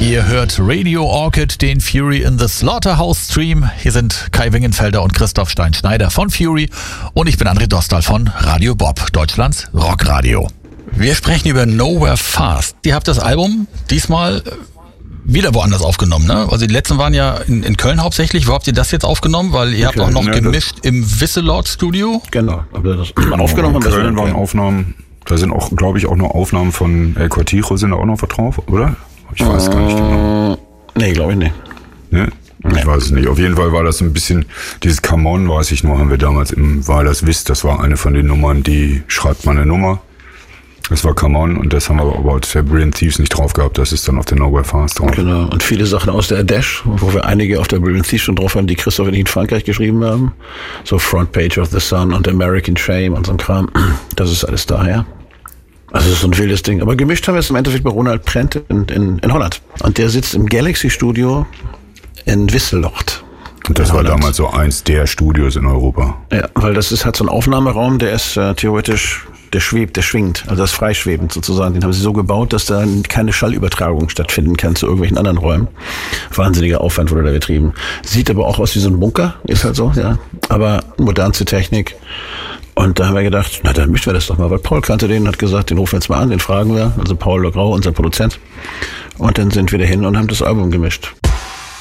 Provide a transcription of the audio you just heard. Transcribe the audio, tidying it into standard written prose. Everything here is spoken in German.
Ihr hört Radio Orchid, den Fury in the Slaughterhouse Stream. Hier sind Kai Wingenfelder und Christoph Stein-Schneider von Fury und ich bin André Dostal von Radio Bob, Deutschlands Rockradio. Wir sprechen über Nowhere Fast. Ihr habt das Album diesmal wieder woanders aufgenommen, ne? Also die letzten waren ja in Köln hauptsächlich. Wo habt ihr das jetzt aufgenommen? Weil ihr habt auch noch gemischt im Wisselord Studio. Genau, aber das aufgenommen haben. In Köln waren Aufnahmen, da sind auch, glaube ich, auch noch Aufnahmen von El Quartiro, sind da auch noch was drauf, oder? Ich weiß gar nicht genau. Nee, glaube ich nicht. Ne? Ich weiß es nicht. Auf jeden Fall war das so ein bisschen, dieses Come On, weiß ich noch, haben wir damals War das Wiss, das war eine von den Nummern, die schreibt man eine Nummer. Das war Come On und das haben wir aber auf der Brilliant Thieves nicht drauf gehabt. Das ist dann auf der Nowhere Fast drauf. Genau. Und viele Sachen aus der Dash, wo wir einige auf der Brilliant Thieves schon drauf haben, die Christoph und ich in Frankreich geschrieben haben. So Front Page of the Sun und American Shame und so ein Kram. Das ist alles daher. Also das ist so ein wildes Ding. Aber gemischt haben wir es im Endeffekt bei Ronald Prent in Holland. Und der sitzt im Galaxy Studio in Wisseloord. Und das war damals so eins der Studios in Europa. Ja, weil das hat so einen Aufnahmeraum, der ist theoretisch, der schwingt, also das ist freischwebend sozusagen. Den haben sie so gebaut, dass da keine Schallübertragung stattfinden kann zu irgendwelchen anderen Räumen. Wahnsinniger Aufwand wurde da betrieben. Sieht aber auch aus wie so ein Bunker, ist halt so, ja. Aber modernste Technik. Und da haben wir gedacht, na dann mischen wir das doch mal, weil Paul kannte den, hat gesagt, den rufen wir jetzt mal an, den fragen wir. Also Paul Le Grau, unser Produzent. Und dann sind wir dahin und haben das Album gemischt.